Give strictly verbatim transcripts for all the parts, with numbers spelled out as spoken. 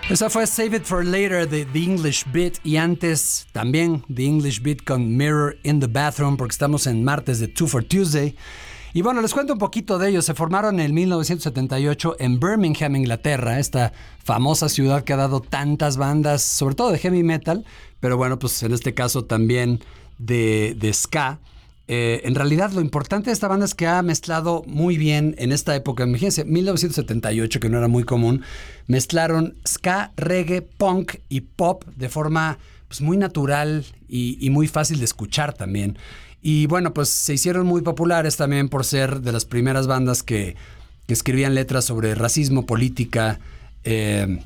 Esa fue Save It For Later de The English Beat y antes también The English Beat con Mirror in the Bathroom, porque estamos en martes de Two for Tuesday. Y bueno, les cuento un poquito de ellos. Se formaron en mil novecientos setenta y ocho en Birmingham, Inglaterra, esta famosa ciudad que ha dado tantas bandas, sobre todo de heavy metal, pero bueno, pues en este caso también de, de ska. Eh, en realidad lo importante de esta banda es que ha mezclado muy bien en esta época, imagínense, mil novecientos setenta y ocho, que no era muy común, mezclaron ska, reggae, punk y pop de forma pues, muy natural y, y muy fácil de escuchar también. Y bueno, pues se hicieron muy populares también por ser de las primeras bandas que, que escribían letras sobre racismo, política, eh,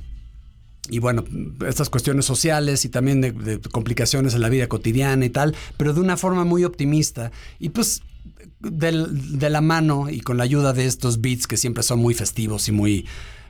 y bueno, estas cuestiones sociales y también de, de complicaciones en la vida cotidiana y tal, pero de una forma muy optimista. Y pues de, de la mano y con la ayuda de estos beats que siempre son muy festivos y muy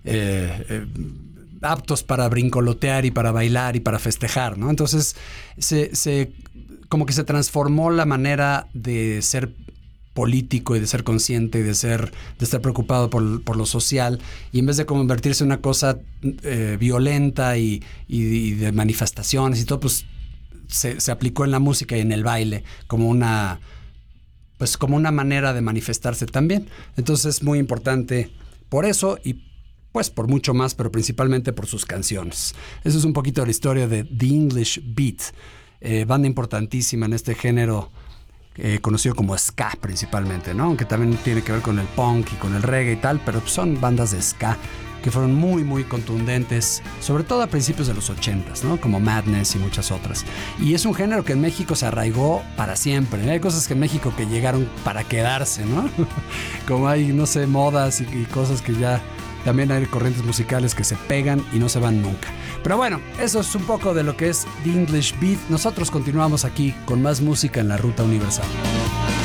eh, eh, aptos para brincolotear y para bailar y para festejar, ¿no? Entonces, se, se, como que se transformó la manera de ser político y de ser consciente y de ser de estar preocupado por, por lo social, y en vez de convertirse en una cosa eh, violenta y, y, y de manifestaciones y todo, pues se, se aplicó en la música y en el baile como una pues como una manera de manifestarse también. Entonces es muy importante por eso y pues por mucho más, pero principalmente por sus canciones. Eso es un poquito de la historia de The English Beat, eh, banda importantísima en este género Eh, conocido como ska principalmente, ¿no? Aunque también tiene que ver con el punk y con el reggae y tal, pero son bandas de ska que fueron muy muy contundentes, sobre todo a principios de los ochentas, ¿no? Como Madness y muchas otras. Y es un género que en México se arraigó para siempre, ¿eh? Hay cosas que en México que llegaron para quedarse, ¿no? Como hay, no sé, modas y, y cosas que ya también hay corrientes musicales que se pegan y no se van nunca. Pero bueno, eso es un poco de lo que es The English Beat. Nosotros continuamos aquí con más música en la Ruta Universal.